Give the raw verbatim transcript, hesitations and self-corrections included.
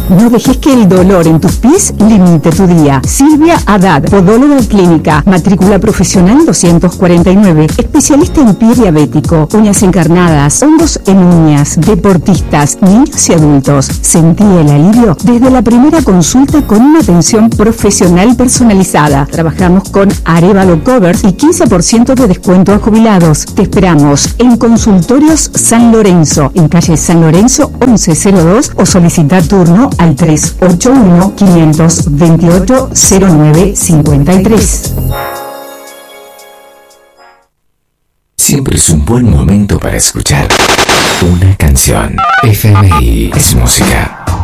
No dejes que el dolor en tus pies limite tu día. Silvia Haddad, podóloga clínica, matrícula profesional doscientos cuarenta y nueve, especialista en pie diabético, uñas encarnadas, hongos en uñas, deportistas, niños y adultos. Sentí el alivio desde la primera consulta con una atención profesional personalizada. Trabajamos con Arevalo Covers y quince por ciento de descuento a jubilados. Te esperamos en Consultorios San Lorenzo, en calle San Lorenzo once cero dos, o solicita turno al tres ocho uno, cinco dos ocho, cero nueve cinco tres. Siempre es un buen momento para escuchar una canción. F M I es música.